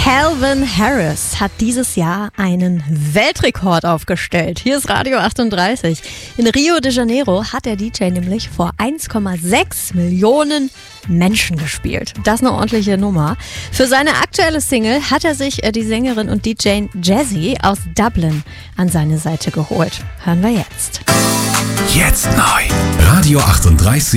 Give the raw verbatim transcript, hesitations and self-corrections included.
Calvin Harris hat dieses Jahr einen Weltrekord aufgestellt. Hier ist Radio achtunddreißig. In Rio de Janeiro hat der D J nämlich vor eins Komma sechs Millionen Menschen gespielt. Das ist eine ordentliche Nummer. Für seine aktuelle Single hat er sich die Sängerin und D J Jazzy aus Dublin an seine Seite geholt. Hören wir jetzt. Jetzt neu. Radio achtunddreißig.